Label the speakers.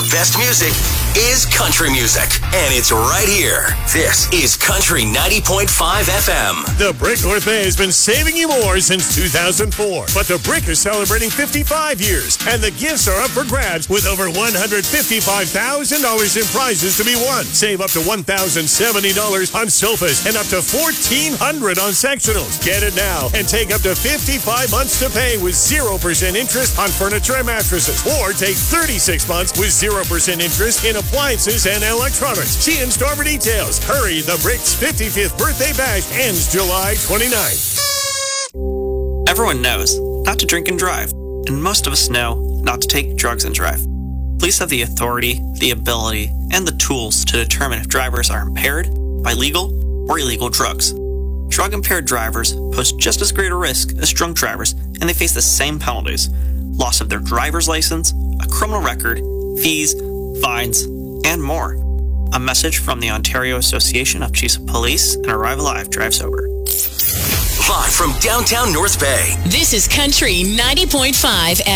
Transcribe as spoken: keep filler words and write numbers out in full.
Speaker 1: The best music is country music, and it's right here. This is Country ninety point five F M.
Speaker 2: The Brick North Bay has been saving you more since two thousand four, but the Brick is celebrating fifty-five years, and the gifts are up for grabs with over one hundred fifty-five thousand dollars in prizes to be won. Save up to one thousand seventy dollars on sofas and up to fourteen hundred dollars on sectionals. Get it now and take up to fifty-five months to pay with zero percent interest on furniture and mattresses, or take thirty-six months with zero percent interest in appliances and electronics. See in-store for details. Hurry, the Brick's fifty-fifth birthday bash ends July twenty-ninth.
Speaker 3: Everyone knows not to drink and drive, and most of us know not to take drugs and drive. Police have the authority, the ability, and the tools to determine if drivers are impaired by legal or illegal drugs. Drug-impaired drivers pose just as great a risk as drunk drivers, and they face the same penalties: loss of their driver's license, a criminal record, fees, fines, and more. A message from the Ontario Association of Chiefs of Police and Arrive Alive Drive Sober.
Speaker 1: Live from downtown North Bay.
Speaker 4: This is Country ninety point five